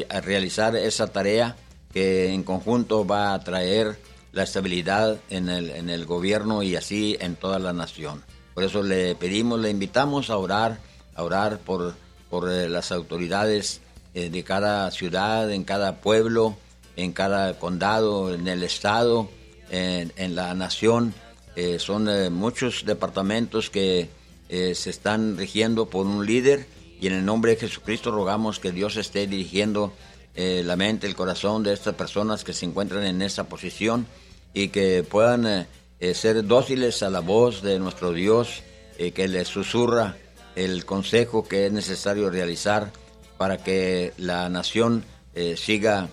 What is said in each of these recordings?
a realizar esa tarea que en conjunto va a traer la estabilidad en el gobierno y así en toda la nación. Por eso le pedimos, le invitamos a orar por las autoridades de cada ciudad, en cada pueblo, en cada condado, en el estado, en la nación. Son muchos departamentos que se están rigiendo por un líder, y en el nombre de Jesucristo rogamos que Dios esté dirigiendo la mente, el corazón de estas personas que se encuentran en esa posición, y que puedan ser dóciles a la voz de nuestro Dios, que les susurra el consejo que es necesario realizar para que la nación siga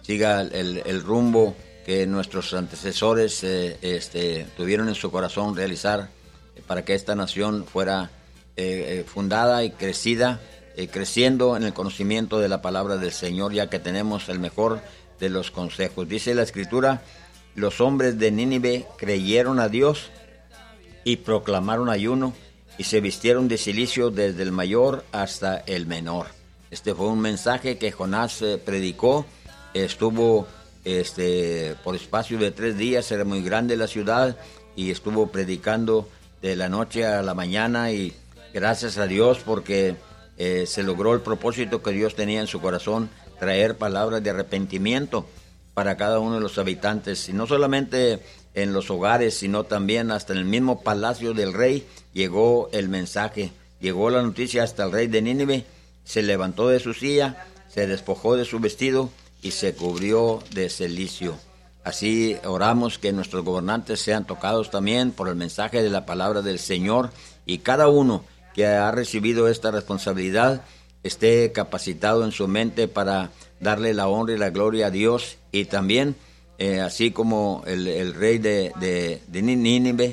el rumbo que nuestros antecesores tuvieron en su corazón realizar, para que esta nación fuera fundada y creciendo en el conocimiento de la palabra del Señor, ya que tenemos el mejor de los consejos. Dice la Escritura: los hombres de Nínive creyeron a Dios y proclamaron ayuno, y se vistieron de cilicio desde el mayor hasta el menor. Este fue un mensaje que Jonás predicó. Estuvo por espacio de 3 días, era muy grande la ciudad, y estuvo predicando de la noche a la mañana, y gracias a Dios porque se logró el propósito que Dios tenía en su corazón, traer palabras de arrepentimiento para cada uno de los habitantes, y no solamente en los hogares, sino también hasta en el mismo palacio del rey llegó el mensaje, llegó la noticia hasta el rey de Nínive. Se levantó de su silla, se despojó de su vestido y se cubrió de cilicio. Así oramos que nuestros gobernantes sean tocados también por el mensaje de la palabra del Señor, y cada uno que ha recibido esta responsabilidad esté capacitado en su mente para darle la honra y la gloria a Dios. Y también así como el rey de Nínive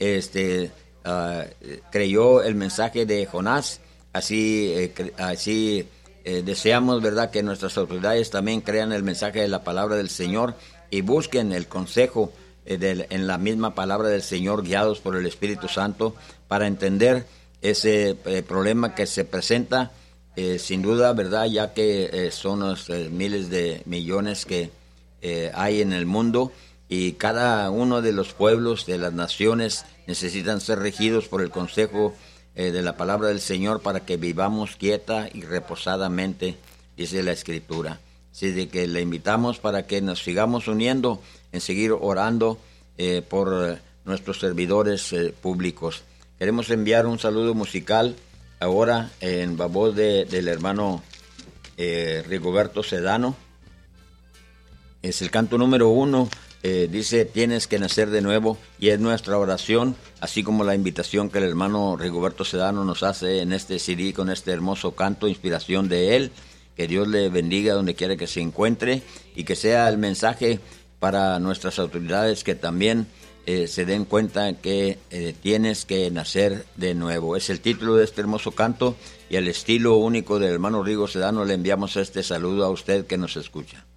creyó el mensaje de Jonás, así deseamos, ¿verdad?, que nuestras autoridades también crean el mensaje de la palabra del Señor y busquen el consejo en la misma palabra del Señor, guiados por el Espíritu Santo, para entender ese problema que se presenta, sin duda, ¿verdad?, ya que son los miles de millones que hay en el mundo, y cada uno de los pueblos, de las naciones, necesitan ser regidos por el consejo de la palabra del Señor para que vivamos quieta y reposadamente, dice la Escritura. Así de que le invitamos para que nos sigamos uniendo en seguir orando por nuestros servidores públicos. Queremos enviar un saludo musical ahora en la voz del hermano Rigoberto Sedano. Es el canto número 1, dice: tienes que nacer de nuevo, y es nuestra oración, así como la invitación que el hermano Rigoberto Sedano nos hace en este CD con este hermoso canto, inspiración de él. Que Dios le bendiga donde quiera que se encuentre, y que sea el mensaje para nuestras autoridades, que también se den cuenta que tienes que nacer de nuevo. Es el título de este hermoso canto, y al estilo único del hermano Rigo Sedano le enviamos este saludo a usted que nos escucha.